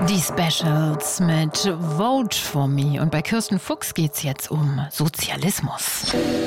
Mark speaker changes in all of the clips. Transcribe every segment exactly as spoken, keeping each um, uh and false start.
Speaker 1: Die Specials mit Vote for Me. Und bei Kirsten Fuchs geht's jetzt um Sozialismus.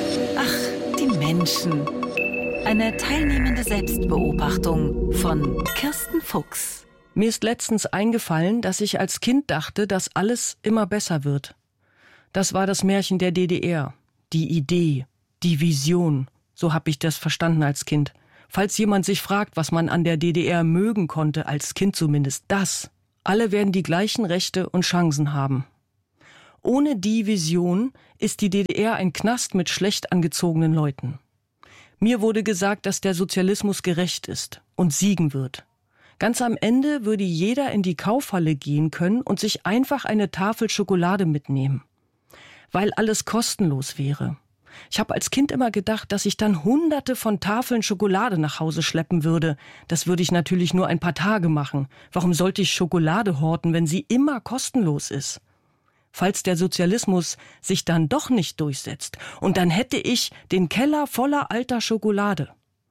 Speaker 2: Ach, die Menschen. Eine teilnehmende Selbstbeobachtung von Kirsten Fuchs.
Speaker 3: Mir ist letztens eingefallen, dass ich als Kind dachte, dass alles immer besser wird. Das war das Märchen der D D R. Die Idee, die Vision. So habe ich das verstanden als Kind. Falls jemand sich fragt, was man an der D D R mögen konnte, als Kind zumindest das. Alle werden die gleichen Rechte und Chancen haben. Ohne die Vision ist die D D R ein Knast mit schlecht angezogenen Leuten. Mir wurde gesagt, dass der Sozialismus gerecht ist und siegen wird. Ganz am Ende würde jeder in die Kaufhalle gehen können und sich einfach eine Tafel Schokolade mitnehmen, weil alles kostenlos wäre. Ich habe als Kind immer gedacht, dass ich dann hunderte von Tafeln Schokolade nach Hause schleppen würde. Das würde ich natürlich nur ein paar Tage machen. Warum sollte ich Schokolade horten, wenn sie immer kostenlos ist? Falls der Sozialismus sich dann doch nicht durchsetzt und dann hätte ich den Keller voller alter Schokolade.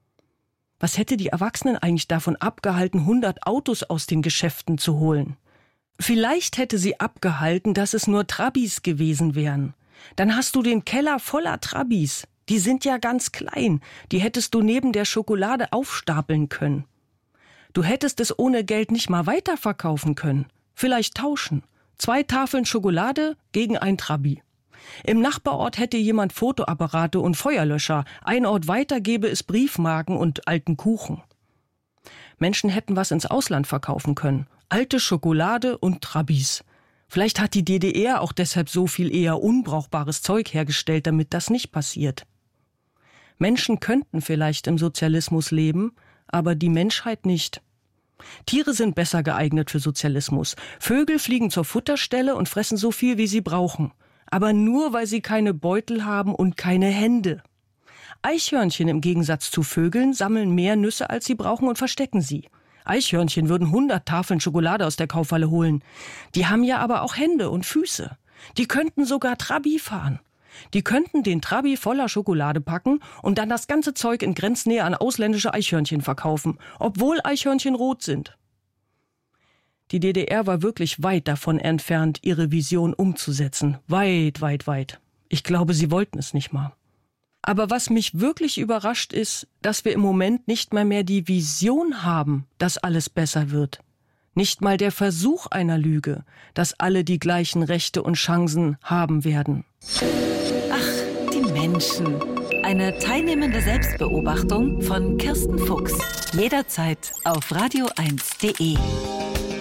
Speaker 3: Was hätte die Erwachsenen eigentlich davon abgehalten, hundert Autos aus den Geschäften zu holen? Vielleicht hätte sie abgehalten, dass es nur Trabis gewesen wären. Dann hast du den Keller voller Trabis. Die sind ja ganz klein. Die hättest du neben der Schokolade aufstapeln können. Du hättest es ohne Geld nicht mal weiterverkaufen können. Vielleicht tauschen. Zwei Tafeln Schokolade gegen ein Trabi. Im Nachbarort hätte jemand Fotoapparate und Feuerlöscher. Ein Ort weiter gäbe es Briefmarken und alten Kuchen. Menschen hätten was ins Ausland verkaufen können. Alte Schokolade und Trabis. Vielleicht hat die D D R auch deshalb so viel eher unbrauchbares Zeug hergestellt, damit das nicht passiert. Menschen könnten vielleicht im Sozialismus leben, aber die Menschheit nicht. Tiere sind besser geeignet für Sozialismus. Vögel fliegen zur Futterstelle und fressen so viel, wie sie brauchen. Aber nur, weil sie keine Beutel haben und keine Hände. Eichhörnchen im Gegensatz zu Vögeln sammeln mehr Nüsse, als sie brauchen und verstecken sie. Eichhörnchen würden hundert Tafeln Schokolade aus der Kaufhalle holen. Die haben ja aber auch Hände und Füße. Die könnten sogar Trabi fahren. Die könnten den Trabi voller Schokolade packen und dann das ganze Zeug in Grenznähe an ausländische Eichhörnchen verkaufen, obwohl Eichhörnchen rot sind. Die D D R war wirklich weit davon entfernt, ihre Vision umzusetzen. Weit, weit, weit. Ich glaube, sie wollten es nicht mal. Aber was mich wirklich überrascht ist, dass wir im Moment nicht mal mehr die Vision haben, dass alles besser wird. Nicht mal der Versuch einer Lüge, dass alle die gleichen Rechte und Chancen haben werden.
Speaker 2: Ach, die Menschen. Eine teilnehmende Selbstbeobachtung von Kirsten Fuchs. Jederzeit auf radio eins punkt de.